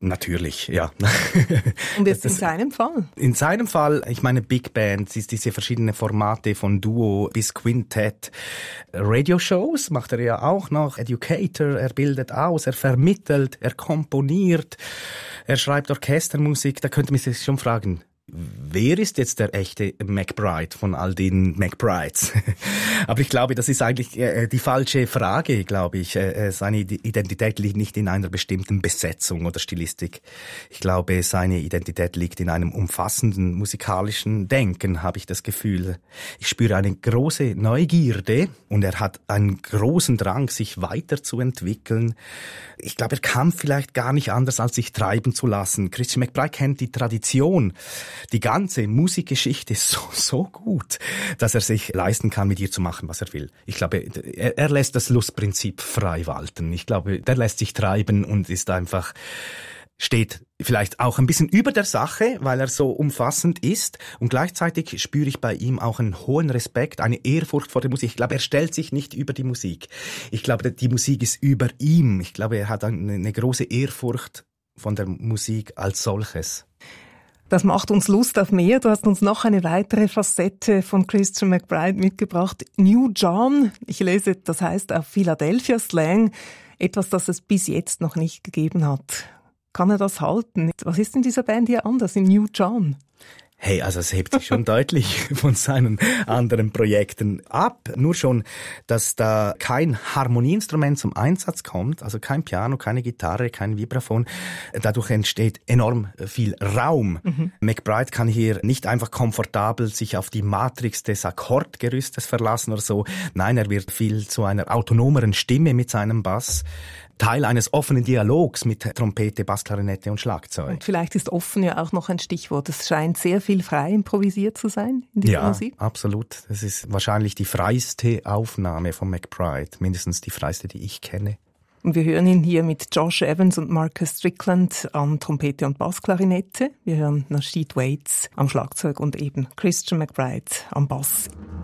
Natürlich, ja. Und jetzt in seinem Fall? In seinem Fall, ich meine Big Band, diese verschiedenen Formate von Duo bis Quintett. Radioshows macht er ja auch noch, Educator, er bildet aus, er vermittelt, er komponiert, er schreibt Orchestermusik. Da könnte man sich schon fragen, wer ist jetzt der echte McBride von all den McBrides? Aber ich glaube, das ist eigentlich die falsche Frage, glaube ich. Seine Identität liegt nicht in einer bestimmten Besetzung oder Stilistik. Ich glaube, seine Identität liegt in einem umfassenden musikalischen Denken, habe ich das Gefühl. Ich spüre eine große Neugierde und er hat einen großen Drang, sich weiterzuentwickeln. Ich glaube, er kann vielleicht gar nicht anders, als sich treiben zu lassen. Christian McBride kennt die Tradition, die ganze Musikgeschichte so gut, dass er sich leisten kann, mit ihr zu machen, was er will. Ich glaube, er lässt das Lustprinzip frei walten. Ich glaube, der lässt sich treiben und ist einfach, steht vielleicht auch ein bisschen über der Sache, weil er so umfassend ist. Und gleichzeitig spüre ich bei ihm auch einen hohen Respekt, eine Ehrfurcht vor der Musik. Ich glaube, er stellt sich nicht über die Musik. Ich glaube, die Musik ist über ihm. Ich glaube, er hat eine große Ehrfurcht von der Musik als solches. Das macht uns Lust auf mehr. Du hast uns noch eine weitere Facette von Christian McBride mitgebracht. New John. Ich lese, das heißt auf Philadelphia Slang, etwas, das es bis jetzt noch nicht gegeben hat. Kann er das halten? Was ist in dieser Band hier anders, in New John? Hey, also es hebt sich schon deutlich von seinen anderen Projekten ab. Nur schon, dass da kein Harmonieinstrument zum Einsatz kommt, also kein Piano, keine Gitarre, kein Vibraphon. Dadurch entsteht enorm viel Raum. McBride kann hier nicht einfach komfortabel sich auf die Matrix des Akkordgerüstes verlassen oder so. Nein, er wird viel zu einer autonomeren Stimme mit seinem Bass. Teil eines offenen Dialogs mit Trompete, Bassklarinette und Schlagzeug. Und vielleicht ist offen ja auch noch ein Stichwort. Es scheint sehr viel frei improvisiert zu sein in dieser Musik. Ja, absolut. Das ist wahrscheinlich die freiste Aufnahme von McBride. Mindestens die freiste, die ich kenne. Und wir hören ihn hier mit Josh Evans und Marcus Strickland an Trompete und Bassklarinette. Wir hören Nasheed Waits am Schlagzeug und eben Christian McBride am Bass.